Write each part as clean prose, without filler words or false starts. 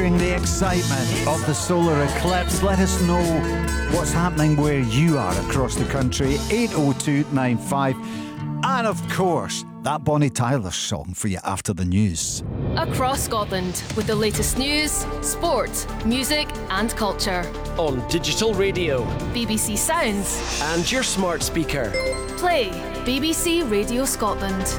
tracking the excitement of the solar eclipse. Let us know what's happening where you are across the country. 80295. And of course, that Bonnie Tyler song for you after the news. Across Scotland with the latest news, sport, music and culture. On digital radio, BBC Sounds and your smart speaker. Play BBC Radio Scotland.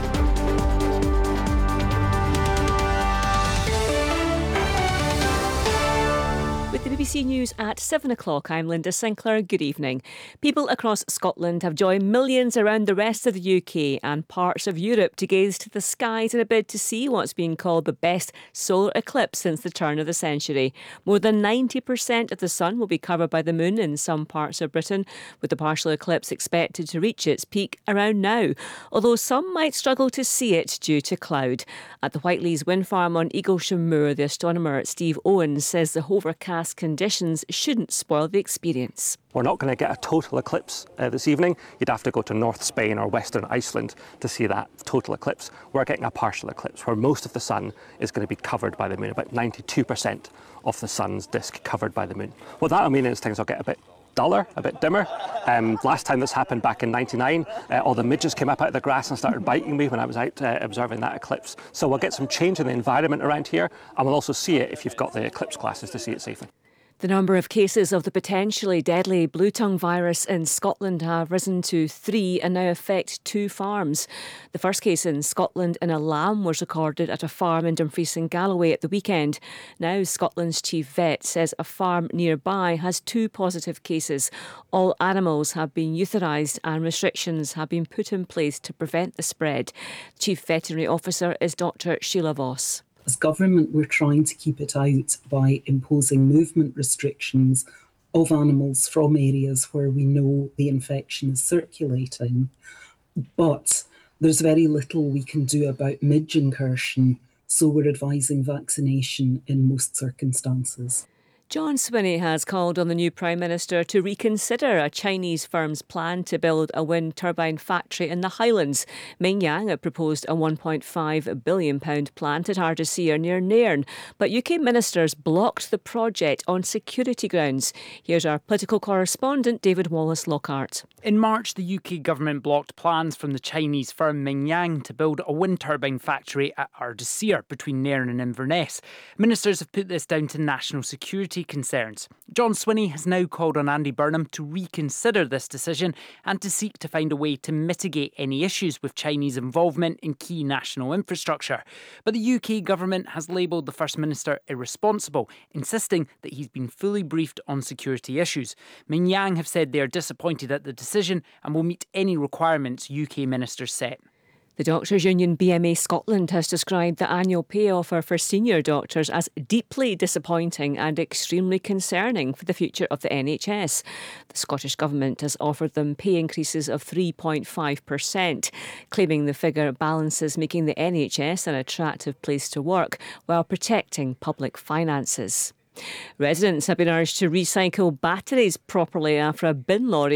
With the BBC News at 7 o'clock, I'm Linda Sinclair. Good evening. People across Scotland have joined millions around the rest of the UK and parts of Europe to gaze to the skies in a bid to see what's being called the best solar eclipse since the turn of the century. More than 90% of the sun will be covered by the moon in some parts of Britain, with the partial eclipse expected to reach its peak around now, although some might struggle to see it due to cloud. At the Whiteleys wind farm on Eaglesham Moor, the astronomer Steve Owens says the overcast conditions shouldn't spoil the experience. We're not going to get a total eclipse this evening. You'd have to go to North Spain or Western Iceland to see that total eclipse. We're getting a partial eclipse where most of the sun is going to be covered by the moon, about 92% of the sun's disk covered by the moon. What that'll mean is things will get a bit duller, a bit dimmer. Last time this happened back in '99, all the midges came up out of the grass and started biting me when I was out observing that eclipse. So we'll get some change in the environment around here, and we'll also see it if you've got the eclipse glasses to see it safely. The number of cases of the potentially deadly blue tongue virus in Scotland have risen to 3 and now affect 2 farms. The first case in Scotland in a lamb was recorded at a farm in Dumfries and Galloway at the weekend. Now Scotland's chief vet says a farm nearby has 2 positive cases. All animals have been euthanised and restrictions have been put in place to prevent the spread. Chief Veterinary Officer is Dr Sheila Voss. As government, we're trying to keep it out by imposing movement restrictions of animals from areas where we know the infection is circulating. But there's very little we can do about midge incursion, so we're advising vaccination in most circumstances. John Swinney has called on the new Prime Minister to reconsider a Chinese firm's plan to build a wind turbine factory in the Highlands. Mingyang had proposed a £1.5 billion plant at Ardersier near Nairn, but UK ministers blocked the project on security grounds. Here's our political correspondent David Wallace-Lockhart. In March, the UK government blocked plans from the Chinese firm Mingyang to build a wind turbine factory at Ardersier between Nairn and Inverness. Ministers have put this down to national security concerns. John Swinney has now called on Andy Burnham to reconsider this decision and to seek to find a way to mitigate any issues with Chinese involvement in key national infrastructure. But the UK government has labelled the First Minister irresponsible, insisting that he's been fully briefed on security issues. Mingyang have said they are disappointed at the decision and will meet any requirements UK ministers set. The Doctors' Union BMA Scotland has described the annual pay offer for senior doctors as deeply disappointing and extremely concerning for the future of the NHS. The Scottish Government has offered them pay increases of 3.5%, claiming the figure balances making the NHS an attractive place to work while protecting public finances. Residents have been urged to recycle batteries properly after a bin lorry